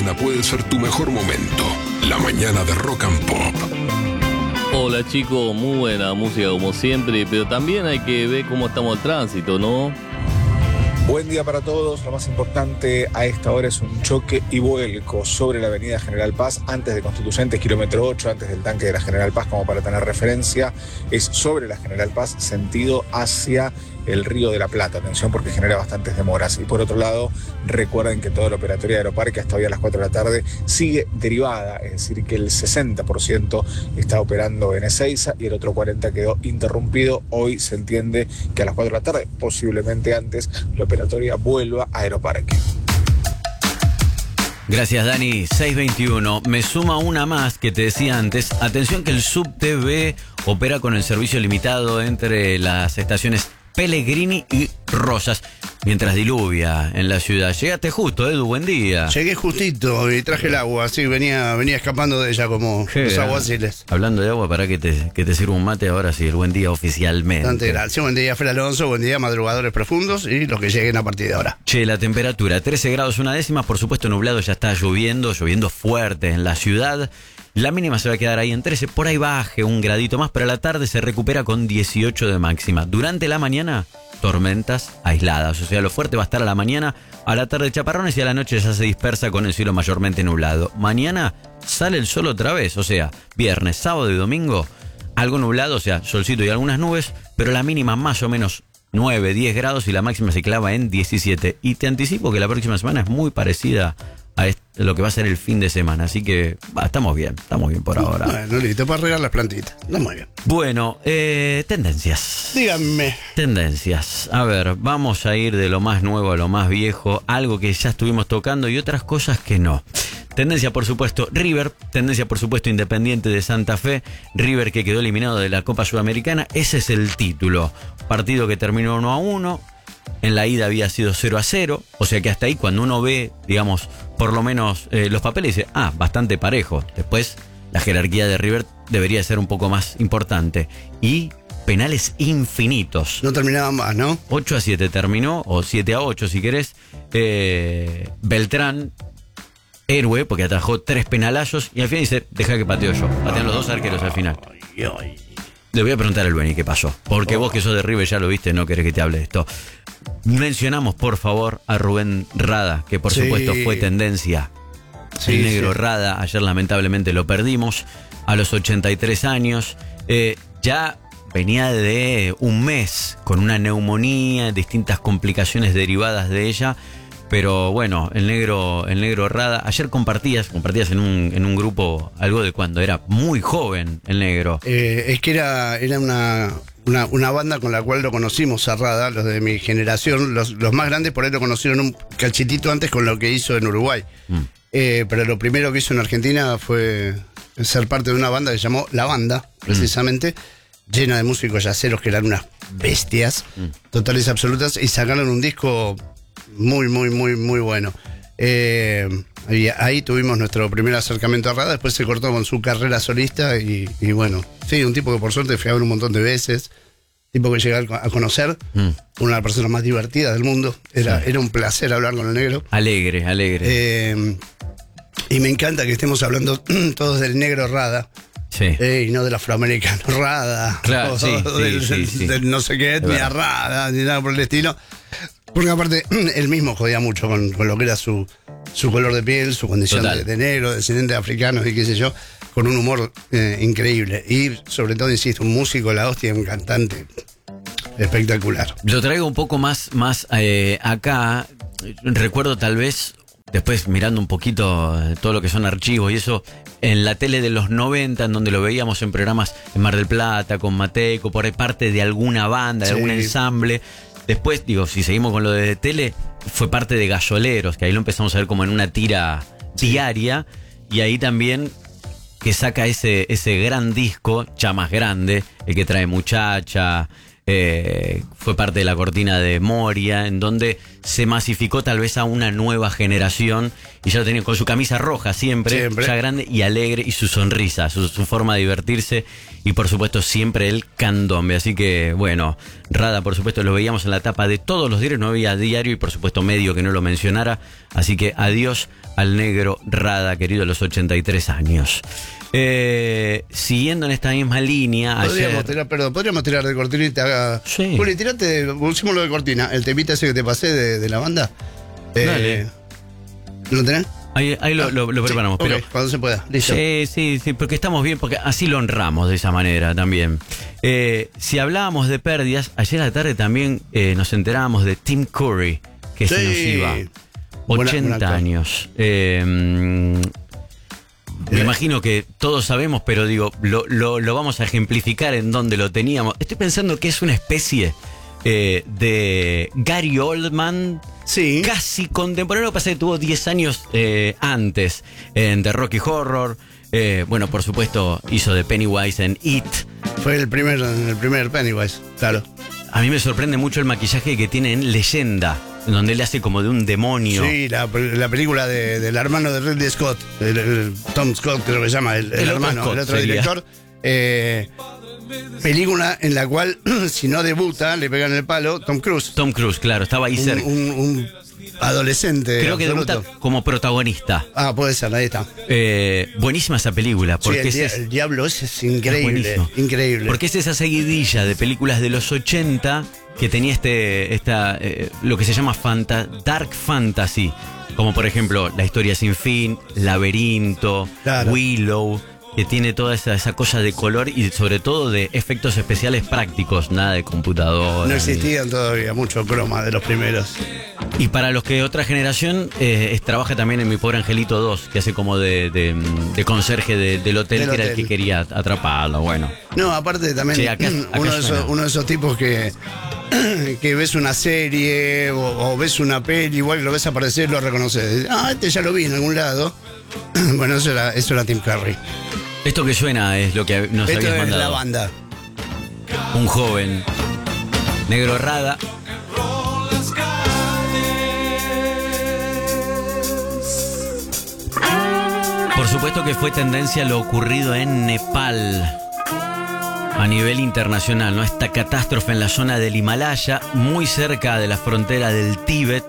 mañana puede ser tu mejor momento. La mañana de Rock and Pop. Hola chicos, muy buena música como siempre, pero también hay que ver cómo estamos el tránsito, ¿no? Buen día para todos. Lo más importante a esta hora es un choque y vuelco sobre la avenida General Paz, antes de Constituyentes, kilómetro 8, antes del tanque de la General Paz, como para tener referencia. Es sobre la General Paz, sentido hacia el Río de la Plata. Atención, porque genera bastantes demoras. Y por otro lado, recuerden que toda la operatoria de Aeroparque hasta hoy a las 4 de la tarde sigue derivada, es decir, que el 60% está operando en Ezeiza y el otro 40% quedó interrumpido. Hoy se entiende que a las 4 de la tarde, posiblemente antes, la operatoria vuelva a Aeroparque. Gracias, Dani. 621. Me suma una más que te decía antes. Atención que el SubTV opera con el servicio limitado entre las estaciones Pellegrini y Rosas, mientras diluvia en la ciudad. Llegaste justo, Edu, buen día. Llegué justito y traje el agua, así venía escapando de ella como los aguaciles. Hablando de agua, para que te sirva un mate ahora sí, el buen día oficialmente. Bastante gracias, buen día Fer Alonso, buen día madrugadores profundos y los que lleguen a partir de ahora. Che, la temperatura, 13 grados una décima, por supuesto nublado, ya está lloviendo fuerte en la ciudad. La mínima se va a quedar ahí en 13, por ahí baje un gradito más, pero a la tarde se recupera con 18 de máxima. Durante la mañana, tormentas aisladas, o sea, lo fuerte va a estar a la mañana, a la tarde chaparrones y a la noche ya se dispersa con el cielo mayormente nublado. Mañana sale el sol otra vez, o sea, viernes, sábado y domingo, algo nublado, o sea, solcito y algunas nubes, pero la mínima más o menos 9, 10 grados y la máxima se clava en 17. Y te anticipo que la próxima semana es muy parecida a lo que va a ser el fin de semana, así que estamos bien por ahora. Bueno, listo, para regar las plantitas, está muy bien. Bueno, tendencias. Díganme. Tendencias. A ver, vamos a ir de lo más nuevo a lo más viejo, algo que ya estuvimos tocando y otras cosas que no. Tendencia, por supuesto, River. Tendencia, por supuesto, Independiente de Santa Fe. River que quedó eliminado de la Copa Sudamericana. Ese es el título. Partido que terminó 1-1. En la ida había sido 0-0. O sea que hasta ahí, cuando uno ve, digamos, por lo menos los papeles, dice, bastante parejo. Después, la jerarquía de River debería ser un poco más importante. Y penales infinitos. No terminaban más, ¿no? 8-7 terminó, o 7-8 si querés. Beltrán, héroe, porque atajó 3 penalazos. Y al final dice, deja que pateo yo. Patean los 2 arqueros al final. Le voy a preguntar al Beni qué pasó. Porque vos que sos de River ya lo viste, no querés que te hable de esto. Mencionamos, por favor, a Rubén Rada, que por supuesto fue tendencia. El negro Rada, ayer lamentablemente lo perdimos a los 83 años. Ya venía de un mes con una neumonía, distintas complicaciones derivadas de ella. Pero bueno, el negro Rada, ayer compartías en un grupo algo de cuando era muy joven el negro. Es que era una banda con la cual lo conocimos a Rada, los de mi generación, los más grandes por ahí lo conocieron un cachitito antes con lo que hizo en Uruguay. Pero lo primero que hizo en Argentina fue ser parte de una banda que se llamó La Banda, precisamente, llena de músicos yaceros que eran unas bestias, totales absolutas, y sacaron un disco muy bueno. Ahí tuvimos nuestro primer acercamiento a Rada, después se cortó con su carrera solista y bueno, sí, un tipo que por suerte fui a ver un montón de veces, tipo que llegué a conocer, una de las personas más divertidas del mundo, era un placer hablar con el negro. Alegre. Y me encanta que estemos hablando todos del negro Rada. Sí. Y no del afroamericano Rada. Claro, del no sé qué etnia Rada, ni nada por el estilo. Porque aparte, él mismo jodía mucho con lo que era su color de piel, su condición de negro, descendiente de africanos y qué sé yo, con un humor increíble. Y sobre todo, insisto, un músico, la hostia, un cantante espectacular. Lo traigo un poco más acá. Recuerdo tal vez, después mirando un poquito todo lo que son archivos y eso, en la tele de los 90, en donde lo veíamos en programas en Mar del Plata, con Mateco, por ahí parte de alguna banda, de algún ensamble. Después, si seguimos con lo de tele, fue parte de Galloleros, que ahí lo empezamos a ver como en una tira diaria. Y ahí también que saca ese gran disco, ya más grande, el que trae Muchacha, fue parte de la cortina de Moria, en donde se masificó tal vez a una nueva generación. Y ya lo tenía con su camisa roja siempre, ya grande y alegre, y su sonrisa, su forma de divertirse. Y por supuesto siempre el candombe. Así que bueno, Rada por supuesto lo veíamos en la tapa de todos los diarios. No había diario y por supuesto medio que no lo mencionara. Así que adiós al negro Rada, querido, a los 83 años. Siguiendo en esta misma línea, podríamos tirar de cortina y te haga. Sí. Juli, usemos lo de cortina, el temita ese que te pasé de la banda. Dale. ¿Lo tenés? Ahí lo preparamos. Sí, pero cuando se pueda. Listo. Sí, porque estamos bien, porque así lo honramos de esa manera también. Si hablábamos de pérdidas, ayer a la tarde también nos enterábamos de Tim Curry, que se nos iba. 80 buena años. Me imagino que todos sabemos, pero digo, lo vamos a ejemplificar en donde lo teníamos. Estoy pensando que es una especie de Gary Oldman, sí, casi contemporáneo. Pasa que tuvo 10 años antes en The Rocky Horror. Bueno, por supuesto, hizo de Pennywise en It. Fue el primer Pennywise, claro. A mí me sorprende mucho el maquillaje que tiene en Leyenda, en donde él hace como de un demonio. Sí, la película del hermano de Ridley Scott, el Tom Scott creo que se llama, el hermano, Scott, el otro sería director. Película en la cual, si no debuta, le pegan el palo Tom Cruise. Tom Cruise, claro, estaba ahí cerca. Un adolescente. Creo que absoluto. debuta como protagonista. Ah, puede ser, ahí está. Buenísima esa película. Porque Sí, el Diablo ese es increíble. Es increíble. Porque es esa seguidilla de películas de los 80 que tenía lo que se llama Dark Fantasy. Como por ejemplo La Historia Sin Fin, Laberinto, Claro. Willow, que tiene toda esa cosa de color y sobre todo de efectos especiales prácticos, nada de computadora. No existían todavía mucho croma de los primeros. Y para los que otra generación trabaja también en Mi Pobre Angelito 2, que hace como de conserje del hotel, que era el que quería atraparlo. Bueno. No, aparte también Sí, acá uno de esos tipos que ves una serie o ves una peli, igual lo ves aparecer, lo reconoces. Este ya lo vi en algún lado. Bueno, eso era Tim Curry. Esto que suena es lo que nos Esto habías es mandado. la banda. Un joven, negro Rada. Por supuesto que fue tendencia lo ocurrido en Nepal a nivel internacional, ¿no? Esta catástrofe en la zona del Himalaya, muy cerca de la frontera del Tíbet.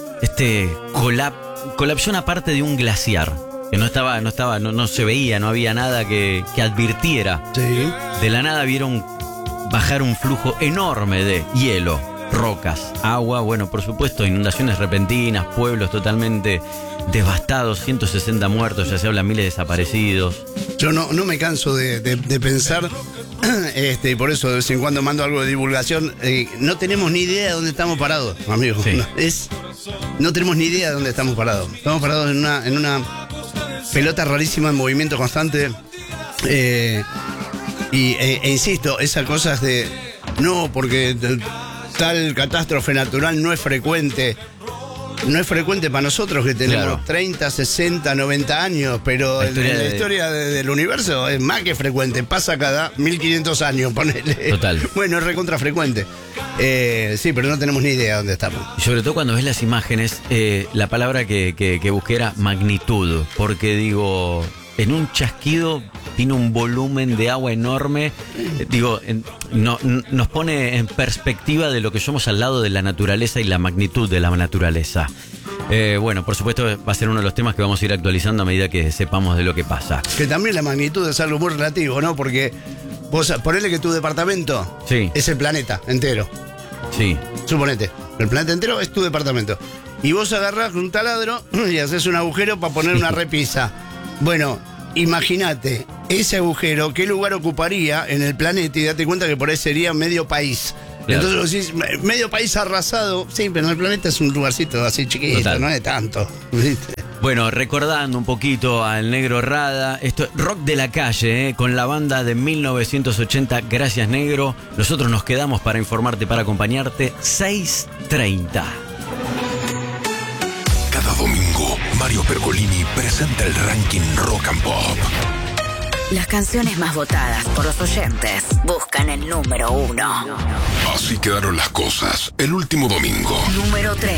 Colapsó una parte de un glaciar que no se veía, no había nada que advirtiera. Sí. De la nada vieron bajar un flujo enorme de hielo, rocas, agua, bueno, por supuesto, inundaciones repentinas, pueblos totalmente devastados, 160 muertos, ya se habla miles de desaparecidos. Yo no me canso de pensar, y por eso de vez en cuando mando algo de divulgación. No tenemos ni idea de dónde estamos parados, amigos. Sí. No tenemos ni idea de dónde estamos parados. Estamos parados en una pelota rarísima en movimiento constante. Insisto, esas cosas de no, porque tal catástrofe natural no es frecuente. No es frecuente para nosotros que tenemos, claro, 30, 60, 90 años, pero en la historia del universo es más que frecuente. Pasa cada 1500 años, ponele. Total. Bueno, es recontra frecuente. Sí, pero no tenemos ni idea de dónde estamos. Y sobre todo cuando ves las imágenes, la palabra que busqué era magnitud, porque digo, en un chasquido tiene un volumen de agua enorme. Nos pone en perspectiva de lo que somos al lado de la naturaleza y la magnitud de la naturaleza. Bueno, por supuesto va a ser uno de los temas que vamos a ir actualizando a medida que sepamos de lo que pasa. Que también la magnitud es algo muy relativo, ¿no? Porque vos ponele que tu departamento, sí, es el planeta entero. Sí. Suponete, el planeta entero es tu departamento. Y vos agarrás un taladro y haces un agujero para poner una repisa. Bueno, imagínate ese agujero, qué lugar ocuparía en el planeta, y date cuenta que por ahí sería medio país. Claro. Entonces vos decís, medio país arrasado. Sí, pero el planeta es un lugarcito así chiquito, total, no es tanto, ¿viste? Bueno, recordando un poquito al negro Rada, esto es rock de la calle, con la banda de 1980. Gracias, negro. Nosotros nos quedamos para informarte, para acompañarte. 6:30. Cada domingo, Mario Pergolini presenta el ranking Rock and Pop. Las canciones más votadas por los oyentes buscan el número 1. Así quedaron las cosas el último domingo. Número 3.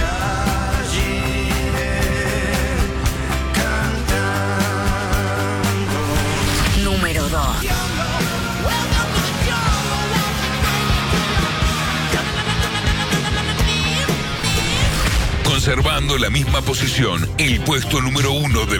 Número 2. Con conservando la misma posición, el puesto número 1 del